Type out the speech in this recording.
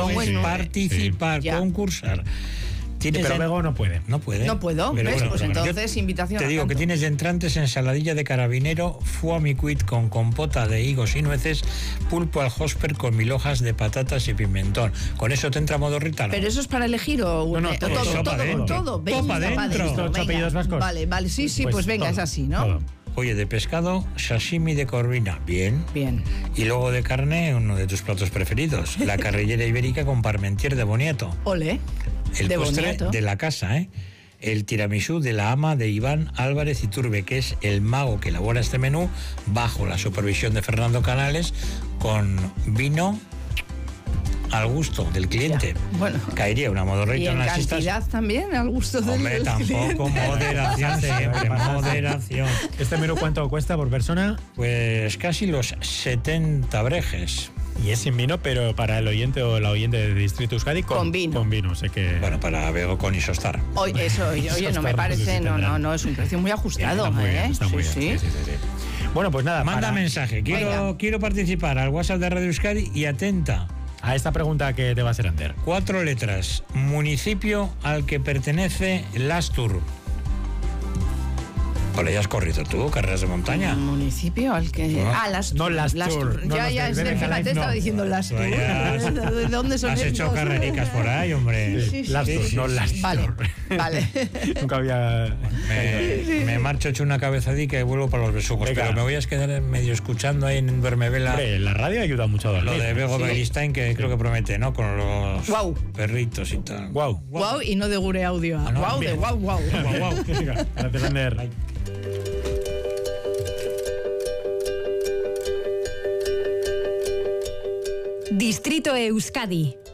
puedes participar, concursar. Pero luego no puede. No puede. No puedo, Pero ¿ves? bueno, Pues entonces invitación. Te digo que tienes de entrantes ensaladilla de carabinero, foie miquit con compota de higos y nueces, pulpo al hosper con 1000 hojas de patatas y pimentón. ¿Con eso te entra modorrita? ¿Pero eso es para elegir o...? No, todo. Venga, dentro. ¿Apellidos vascos? Vale, sí, pues venga, todo, es así, ¿no? Todo. Oye, de pescado, sashimi de corvina, bien. Y luego de carne, uno de tus platos preferidos, la carrillera ibérica con parmentier de boniato. Ole. El de postre boniato. de la casa, ¿eh? El tiramisú de la ama de Iván Álvarez Iturbe, que es el mago que elabora este menú bajo la supervisión de Fernando Canales, con vino al gusto del cliente. Ya, bueno. Caería una modorrita. ¿Y en cantidad también al gusto del cliente? Tampoco, moderación siempre, moderación. ¿Este menú cuánto cuesta por persona? Pues casi los 70 brejes. Y es sin vino, pero para el oyente o la oyente de Distrito Euskadi con vino. Con vino, sé que... Bueno, para Bego con Isostar. Oye, no me parece, no, es un precio muy ajustado. Está muy bien, está muy bien. Sí. Bueno, pues nada. Manda mensaje, quiero participar al WhatsApp de Radio Euskadi y atenta a esta pregunta que te va a hacer Ander. 4 letras, municipio al que pertenece Lastur. Por ahí has corrido tú, carreras de montaña. ¿Municipio al que...? Lastur. No, Lastur. Ya, fíjate, estaba diciendo Lastur. ¿De dónde son Has hecho carrericas por ahí, hombre. Sí. Lastur, no Lastur. Vale. Nunca había... Me marcho hecho una cabezadica y vuelvo para los besugos. Pero me voy a quedar medio escuchando ahí en Vermevela. Hombre, la radio ayuda mucho a lo de Bego Beristain, que creo que promete, ¿no? Con los perritos y tal. Guau, y no de Gure Audio. Guau, de guau. Gracias, Ander. Distrito Euskadi.